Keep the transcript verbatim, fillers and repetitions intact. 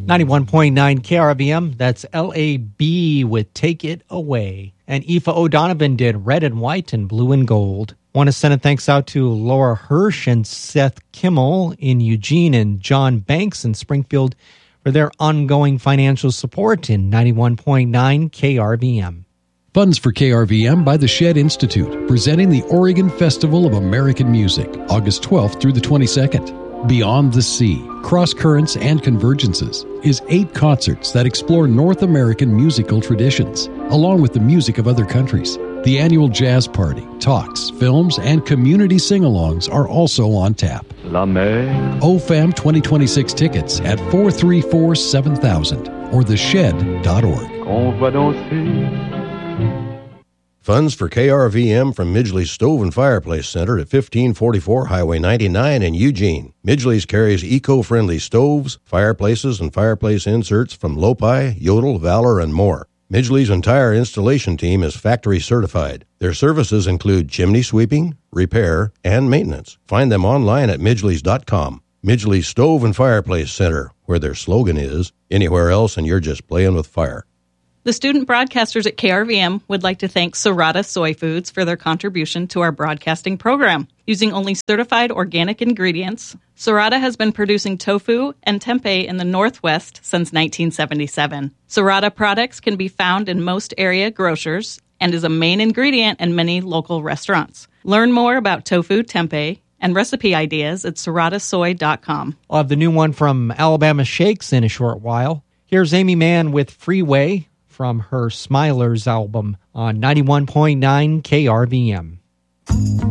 ninety-one point nine K R V M, that's L A B with Take It Away. And Aoife O'Donovan did Red and White and Blue and Gold. Want to send a thanks out to Laura Hirsch and Seth Kimmel in Eugene and John Banks in Springfield for their ongoing financial support in ninety-one point nine K R V M. Funds for K R V M by the Shed Institute, presenting the Oregon Festival of American Music, August twelfth through the twenty-second. Beyond the Sea, Cross Currents and Convergences is eight concerts that explore North American musical traditions, along with the music of other countries. The annual jazz party, talks, films, and community sing-alongs are also on tap. La mer. O F A M twenty twenty-six tickets at four three four, seven thousand or the shed dot org. On va danser. Funds for K R V M from Midgley's Stove and Fireplace Center at fifteen forty-four Highway ninety-nine in Eugene. Midgley's carries eco-friendly stoves, fireplaces, and fireplace inserts from Lopi, Yodel, Valor, and more. Midgley's entire installation team is factory certified. Their services include chimney sweeping, repair, and maintenance. Find them online at midgleys dot com. Midgley's Stove and Fireplace Center, where their slogan is, anywhere else and you're just playing with fire. The student broadcasters at K R V M would like to thank Serrata Soy Foods for their contribution to our broadcasting program. Using only certified organic ingredients, Serrata has been producing tofu and tempeh in the Northwest since nineteen seventy-seven. Serrata products can be found in most area grocers and is a main ingredient in many local restaurants. Learn more about tofu, tempeh, and recipe ideas at serrata soy dot com. I'll have the new one from Alabama Shakes in a short while. Here's Amy Mann with Freeway from her Smilers album on ninety-one point nine K R V M.